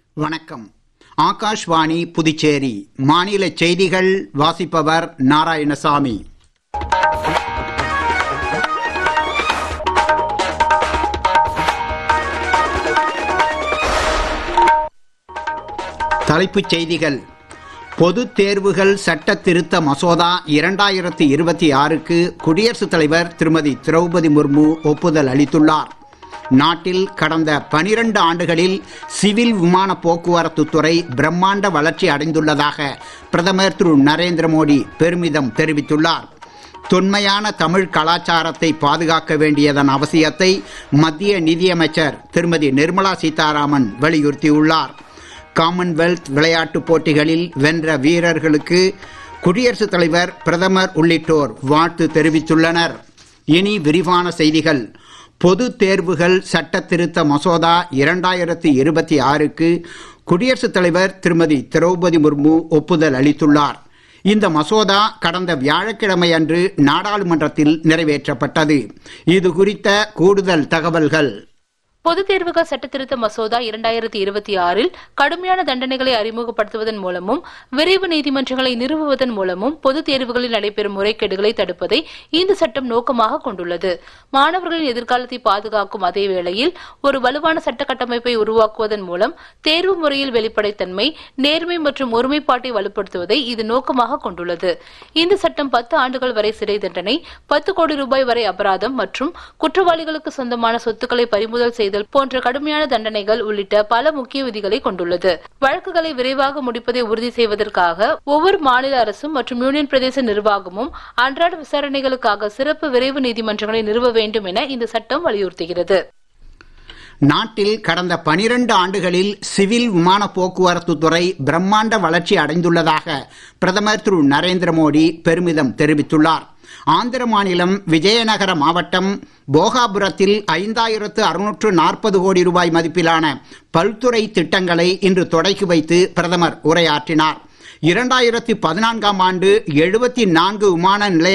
வணக்கம். ஆகாஷ்வாணி புதுச்சேரி மாநில செய்திகள் வாசிப்பவர் நாராயணசாமி. தலைப்புச் செய்திகள். பொதுத் தேர்வுகள் சட்ட திருத்த மசோதா 2026க்கு குடியரசுத் தலைவர் திருமதி திரௌபதி முர்மு ஒப்புதல் அளித்துள்ளார். நாட்டில் கடந்த 12 ஆண்டுகளில் சிவில் விமான போக்குவரத்து துறை பிரம்மாண்ட வளர்ச்சி அடைந்துள்ளதாக பிரதமர் திரு நரேந்திர மோடி பெருமிதம் தெரிவித்துள்ளார். தொன்மையான தமிழ் கலாச்சாரத்தை பாதுகாக்க வேண்டியதன் அவசியத்தை மத்திய நிதியமைச்சர் திருமதி நிர்மலா சீதாராமன் வலியுறுத்தியுள்ளார். காமன்வெல்த் விளையாட்டுப் போட்டிகளில் வென்ற வீரர்களுக்கு குடியரசுத் தலைவர், பிரதமர் உள்ளிட்டோர் வாழ்த்து தெரிவித்துள்ளனர். இனி விரிவான செய்திகள். பொது தேர்வுகள் சட்ட திருத்த மசோதா 2026க்கு குடியரசுத் தலைவர் திருமதி திரௌபதி முர்மு ஒப்புதல் அளித்துள்ளார். இந்த மசோதா கடந்த வியாழக்கிழமை அன்று நாடாளுமன்றத்தில் நிறைவேற்றப்பட்டது. இது குறித்த கூடுதல் தகவல்கள். பொதுத் தேர்வுகள் சட்டத்திருத்த மசோதா 2026 கடுமையான தண்டனைகளை அறிமுகப்படுத்துவதன் மூலமும் விரைவு நீதிமன்றங்களை நிறுவுவதன் மூலமும் பொதுத் தேர்வுகளில் நடைபெறும் முறைகேடுகளை தடுப்பதை இந்த சட்டம் நோக்கமாக கொண்டுள்ளது. மாணவர்களின் எதிர்காலத்தை பாதுகாக்கும் அதே வேளையில் ஒரு வலுவான சட்ட கட்டமைப்பை உருவாக்குவதன் மூலம் தேர்வு முறையில் வெளிப்படைத்தன்மை, நேர்மை மற்றும் ஒருமைப்பாட்டை வலுப்படுத்துவதை இது நோக்கமாக கொண்டுள்ளது. இந்த சட்டம் 10 ஆண்டுகள் வரை சிறை தண்டனை, 10 கோடி ரூபாய் வரை அபராதம் மற்றும் குற்றவாளிகளுக்கு சொந்தமான சொத்துக்களை பறிமுதல் செய்தல் போன்ற கடுமையான தண்டனைகள் உள்ளிட்ட பல முக்கிய விதிகளை கொண்டுள்ளது. வழக்குகளை விரைவாக முடிப்பதை உறுதி செய்வதற்காக ஒவ்வொரு மாநில அரசும் மற்றும் யூனியன் பிரதேச நிர்வாகமும் அன்றாட விசாரணைகளுக்காக சிறப்பு விரைவு நீதிமன்றங்களை நிறுவ வேண்டும் என இந்த சட்டம் வலியுறுத்துகிறது. நாட்டில் கடந்த 12 ஆண்டுகளில் சிவில் விமான போக்குவரத்து துறை பிரம்மாண்ட வளர்ச்சி அடைந்துள்ளதாக பிரதமர் திரு நரேந்திர மோடி பெருமிதம் தெரிவித்துள்ளார். ஆந்திர மாநிலம் விஜயநகர மாவட்டம் போகாபுரத்தில் 5640 கோடி ரூபாய் மதிப்பிலான பல்துறை திட்டங்களை இன்று தொடக்கி வைத்து பிரதமர் உரையாற்றினார். 2014ஆம் ஆண்டு 74 விமான நிலைய